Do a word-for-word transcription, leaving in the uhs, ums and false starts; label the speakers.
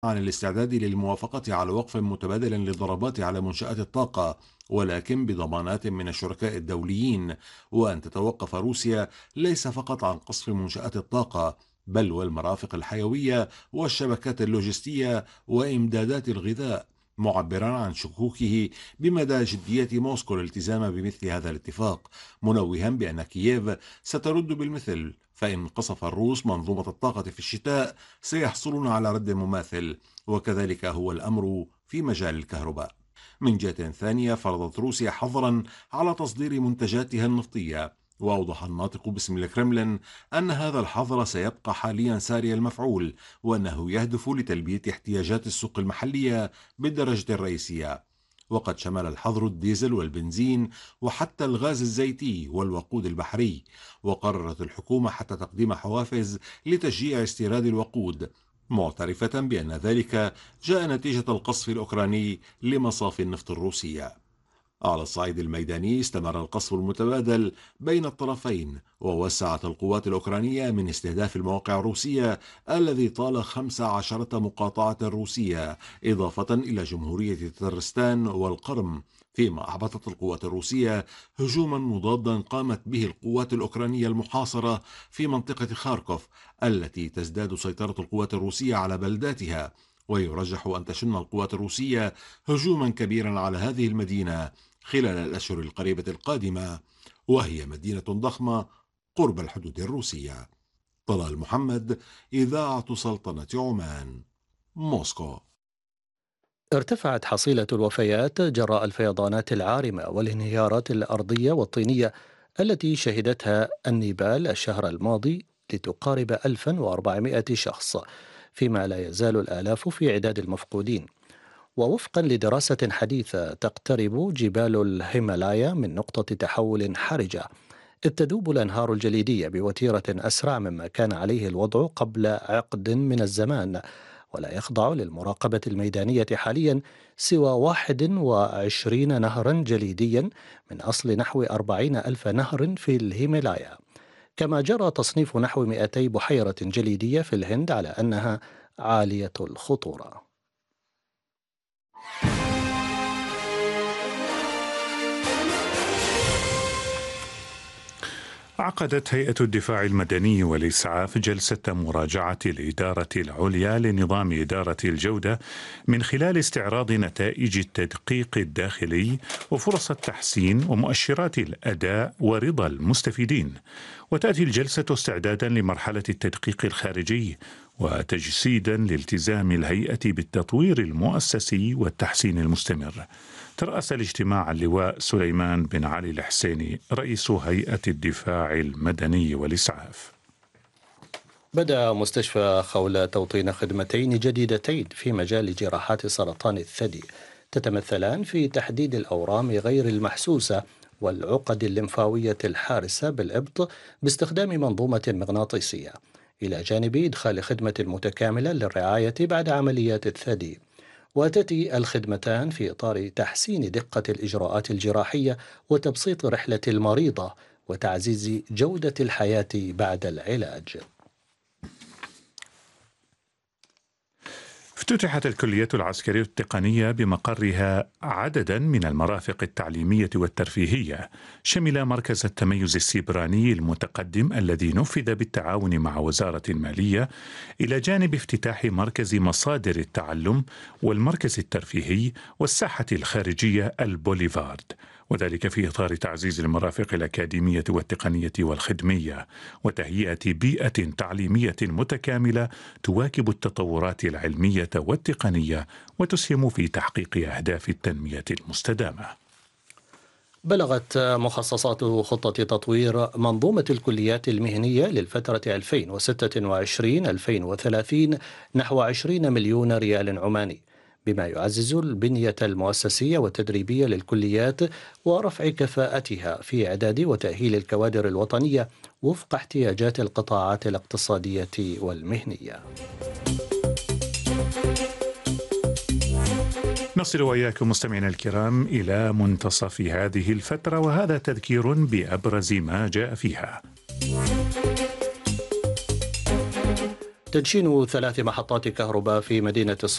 Speaker 1: عن الاستعداد للموافقة على وقف متبادل للضربات على منشآت الطاقة، ولكن بضمانات من الشركاء الدوليين، وأن تتوقف روسيا ليس فقط عن قصف منشآت الطاقة، بل والمرافق الحيوية والشبكات اللوجستية وإمدادات الغذاء، معبرا عن شكوكه بمدى جدية موسكو الالتزام بمثل هذا الاتفاق، منوها بأن كييف سترد بالمثل، فإن قصف الروس منظومة الطاقة في الشتاء سيحصلون على رد مماثل، وكذلك هو الأمر في مجال الكهرباء. من جهة ثانية، فرضت روسيا حظرا على تصدير منتجاتها النفطية، وأوضح الناطق باسم الكرملين أن هذا الحظر سيبقى حاليا ساري المفعول، وأنه يهدف لتلبية احتياجات السوق المحلية بالدرجة الرئيسية. وقد شمل الحظر الديزل والبنزين وحتى الغاز الزيتي والوقود البحري، وقررت الحكومة حتى تقديم حوافز لتشجيع استيراد الوقود، معترفة بأن ذلك جاء نتيجة القصف الأوكراني لمصافي النفط الروسية. على الصعيد الميداني، استمر القصف المتبادل بين الطرفين، ووسعت القوات الأوكرانية من استهداف المواقع الروسية الذي طال خمس عشرة مقاطعة روسية، إضافة إلى جمهورية تترستان والقرم، فيما أحبطت القوات الروسية هجوما مضادا قامت به القوات الأوكرانية المحاصرة في منطقة خاركوف التي تزداد سيطرة القوات الروسية على بلداتها، ويرجح أن تشن القوات الروسية هجوما كبيرا على هذه المدينة خلال الأشهر القريبة القادمة، وهي مدينة ضخمة قرب الحدود الروسية. طلال محمد، إذاعة سلطنة عمان، موسكو.
Speaker 2: ارتفعت حصيلة الوفيات جراء الفيضانات العارمة والانهيارات الأرضية والطينية التي شهدتها النيبال الشهر الماضي لتقارب ألف وأربعمائة شخص، فيما لا يزال الآلاف في عداد المفقودين. ووفقا لدراسة حديثة، تقترب جبال الهيمالايا من نقطة تحول حرجة، إذ تذوب الأنهار الجليدية بوتيرة أسرع مما كان عليه الوضع قبل عقد من الزمان، ولا يخضع للمراقبة الميدانية حاليا سوى واحد وعشرين نهرا جليديا من أصل نحو أربعين ألف نهر في الهيمالايا. كما جرى تصنيف نحو مئتي بحيرة جليدية في الهند على أنها عالية الخطورة.
Speaker 3: عقدت هيئة الدفاع المدني والإسعاف جلسة مراجعة الإدارة العليا لنظام إدارة الجودة من خلال استعراض نتائج التدقيق الداخلي وفرص التحسين ومؤشرات الأداء ورضا المستفيدين. وتأتي الجلسة استعدادا لمرحلة التدقيق الخارجي وتجسيدا لالتزام الهيئة بالتطوير المؤسسي والتحسين المستمر. ترأس الاجتماع اللواء سليمان بن علي الحسيني رئيس هيئة الدفاع المدني والإسعاف.
Speaker 2: بدأ مستشفى خولة توطين خدمتين جديدتين في مجال جراحات سرطان الثدي، تتمثلان في تحديد الأورام غير المحسوسة والعقد الليمفاوية الحارسة بالإبط باستخدام منظومة مغناطيسية، إلى جانب إدخال خدمة متكاملة للرعاية بعد عمليات الثدي. وتأتي الخدمتان في إطار تحسين دقة الإجراءات الجراحية وتبسيط رحلة المريضة وتعزيز جودة الحياة بعد العلاج.
Speaker 3: افتتحت الكلية العسكرية التقنية بمقرها عددا من المرافق التعليمية والترفيهية، شمل مركز التميز السيبراني المتقدم الذي نفذ بالتعاون مع وزارة المالية، إلى جانب افتتاح مركز مصادر التعلم والمركز الترفيهي والساحة الخارجية البوليفارد، وذلك في إطار تعزيز المرافق الأكاديمية والتقنية والخدمية وتهيئة بيئة تعليمية متكاملة تواكب التطورات العلمية والتقنية وتسهم في تحقيق أهداف التنمية المستدامة.
Speaker 2: بلغت مخصصات خطة تطوير منظومة الكليات المهنية للفترة ألفين وستة وعشرين ألفين وثلاثين نحو عشرين مليون ريال عماني، بما يعزز البنية المؤسسية والتدريبية للكليات ورفع كفاءتها في إعداد وتأهيل الكوادر الوطنية وفق احتياجات القطاعات الاقتصادية والمهنية.
Speaker 3: نصل وإياكم مستمعينا الكرام إلى منتصف هذه الفترة، وهذا تذكير بأبرز ما جاء فيها.
Speaker 2: تدشين ثلاث محطات كهرباء في مدينة الصين